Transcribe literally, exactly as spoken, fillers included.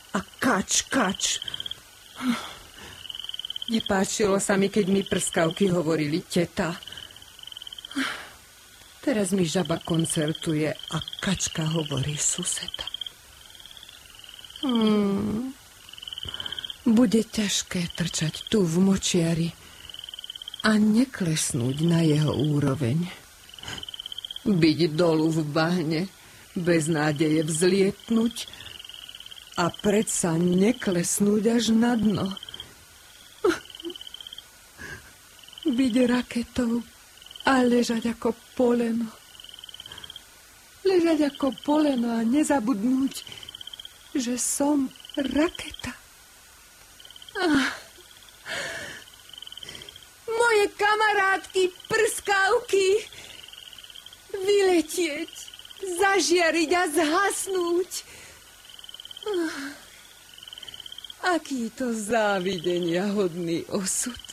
a kač, kač. Nepáčilo sa mi, keď mi prskavky hovorili teta. Teraz mi žaba koncertuje a kačka hovorí suseda. Hmm. Bude ťažké trčať tu v močiari a neklesnúť na jeho úroveň. Byť dolu v bahne, bez nádeje vzlietnúť a predsa neklesnúť až na dno. Byť raketou a ležať ako poleno. Ležať ako poleno a nezabudnúť, že som raketa. Ah. Moje kamarátky, prskavky, vyletieť, zažiariť a zhasnúť. Ah. Aký to závidenia hodný osud.